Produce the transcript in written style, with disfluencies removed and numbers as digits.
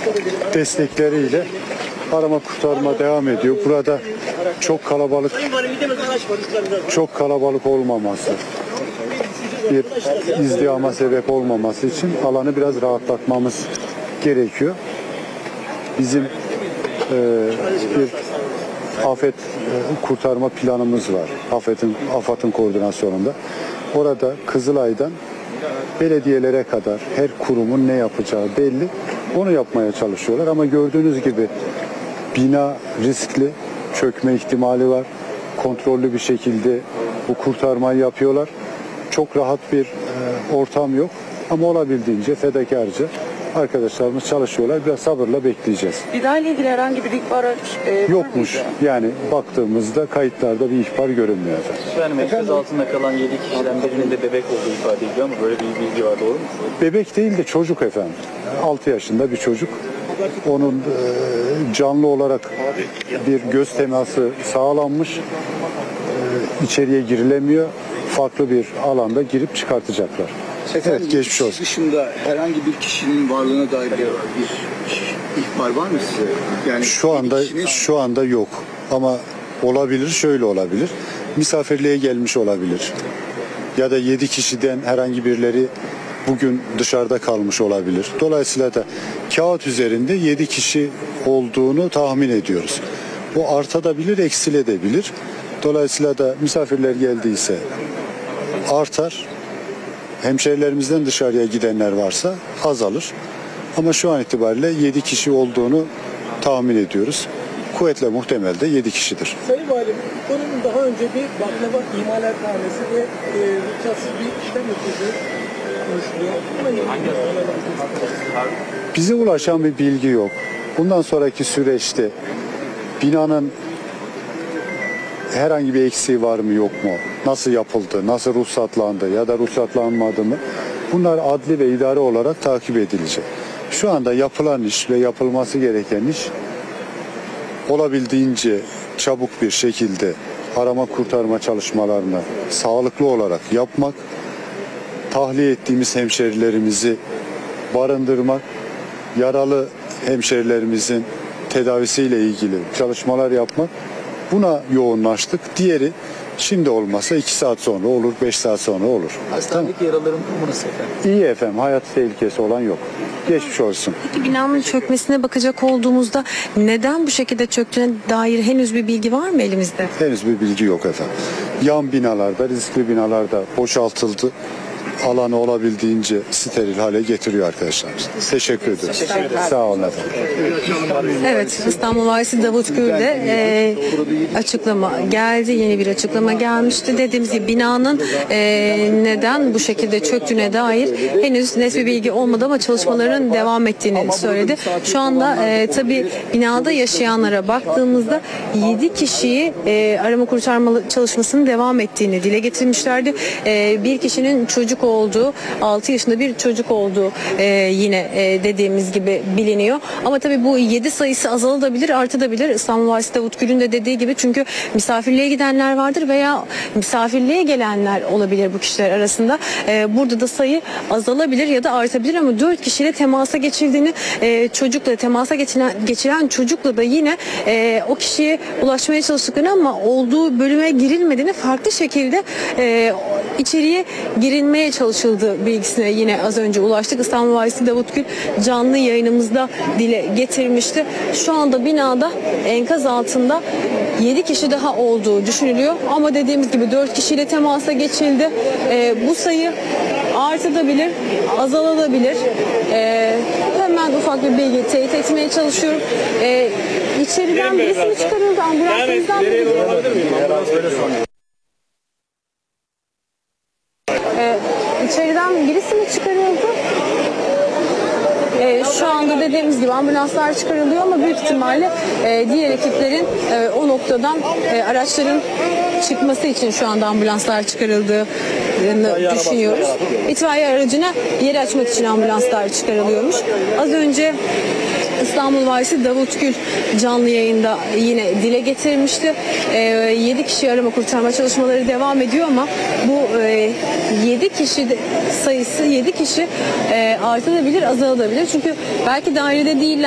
destekleriyle arama kurtarma devam ediyor. Burada çok kalabalık olmaması, bir izdihama sebep olmaması için alanı biraz rahatlatmamız gerekiyor. Bizim bir afet kurtarma planımız var. AFAD'ın koordinasyonunda. Orada Kızılay'dan belediyelere kadar her kurumun ne yapacağı belli. Onu yapmaya çalışıyorlar ama gördüğünüz gibi bina riskli, çökme ihtimali var. Kontrollü bir şekilde bu kurtarmayı yapıyorlar. Çok rahat bir ortam yok ama olabildiğince fedakarca arkadaşlarımız çalışıyorlar. Biraz sabırla bekleyeceğiz. Bina ile ilgili herhangi bir ihbar yokmuş. Yani baktığımızda kayıtlarda bir ihbar görünmüyor. Yani enkaz altında kalan 7 kişiden birinin de bebek olduğu ifade ediliyor ama böyle bir bilgi var, doğru mu? Bebek değil de çocuk efendim. 6 yaşında bir çocuk. Onun canlı olarak bir göz teması sağlanmış. İçeriye girilemiyor. Farklı bir alanda girip çıkartacaklar. Efendim, evet, geçmiş olsun. Dışında herhangi bir kişinin varlığına dair bir ihbar var mı size? Yani şu anda yok. Ama olabilir, şöyle olabilir. Misafirliğe gelmiş olabilir. Ya da 7 kişiden herhangi birileri bugün dışarıda kalmış olabilir. Dolayısıyla da kağıt üzerinde 7 kişi olduğunu tahmin ediyoruz. Bu artabilir, eksilebilir. Dolayısıyla da misafirler geldiyse artar. Hemşehrilerimizden dışarıya gidenler varsa azalır. Ama şu an itibariyle 7 kişi olduğunu tahmin ediyoruz. Kuvvetle muhtemel de 7 kişidir. Sayın Valim, konunun daha önce bir baklava imalathanesi ve ruhsatsız bir işlem yapıldığı konuşuluyor. Bize ulaşan bir bilgi yok. Bundan sonraki süreçte binanın herhangi bir eksiği var mı yok mu? Nasıl yapıldı? Nasıl ruhsatlandı ya da ruhsatlanmadı mı? Bunlar adli ve idari olarak takip edilecek. Şu anda yapılan iş ve yapılması gereken iş olabildiğince çabuk bir şekilde arama kurtarma çalışmalarını sağlıklı olarak yapmak, tahliye ettiğimiz hemşerilerimizi barındırmak, yaralı hemşerilerimizin tedavisiyle ilgili çalışmalar yapmak. Buna yoğunlaştık. Diğeri şimdi olmasa 2 saat sonra olur, 5 saat sonra olur. Hastanedeki yaraların durumu nasıl efendim? İyi efendim, hayat tehlikesi olan yok. Geçmiş olsun. Peki binanın çökmesine bakacak olduğumuzda neden bu şekilde çöktüğüne dair henüz bir bilgi var mı elimizde? Henüz bir bilgi yok efendim. Yan binalarda, riskli binalarda boşaltıldı. Alanı olabildiğince steril hale getiriyor arkadaşlarımız. Teşekkür ederiz. Sağ olun efendim. Evet, İstanbul Valisi Davut Gül'de açıklama geldi. Yeni bir açıklama gelmişti. Dediğimiz gibi binanın neden bu şekilde çöktüğüne dair henüz net bir bilgi olmadı ama çalışmaların devam ettiğini söyledi. Şu anda tabii binada yaşayanlara baktığımızda 7 kişiyi arama kurtarma çalışmasının devam ettiğini dile getirmişlerdi. Bir kişinin çocuk olduğu, 6 yaşında bir çocuk olduğu yine dediğimiz gibi biliniyor. Ama tabii bu 7 sayısı azalabilir, artabilir. İstanbul Valisi Davut Gül'ün de dediği gibi, çünkü misafirliğe gidenler vardır veya misafirliğe gelenler olabilir bu kişiler arasında. Burada da sayı azalabilir ya da artabilir ama 4 kişiyle temasa geçildiğini, çocukla temasa geçiren çocukla da yine o kişiye ulaşmaya çalıştıklarını ama olduğu bölüme girilmediğini, farklı şekilde içeriye girilmeye çalışıldığı bilgisine yine az önce ulaştık. İstanbul Valisi Davut Gül canlı yayınımızda dile getirmişti. Şu anda binada enkaz altında 7 kişi daha olduğu düşünülüyor. Ama dediğimiz gibi 4 kişiyle temasa geçildi. Bu sayı artabilir, azalabilir. Hemen ufak bir bilgi teyit etmeye çalışıyorum. İçeriden birisi mi çıkarıldı? Ambulansımızdan mı? İçeriden birisi mi çıkarıldı? Şu anda dediğimiz gibi ambulanslar çıkarılıyor ama büyük ihtimalle diğer ekiplerin o noktadan araçların çıkması için şu anda ambulanslar çıkarıldığını düşünüyoruz. İtfaiye aracına yeri açmak için ambulanslar çıkarılıyormuş. Az önce İstanbul Valisi Davut Gül canlı yayında yine dile getirmişti. 7 kişi arama kurtarma çalışmaları devam ediyor ama bu 7 kişi sayısı 7 kişi artabilir, azalabilir. Çünkü belki dairede değiller.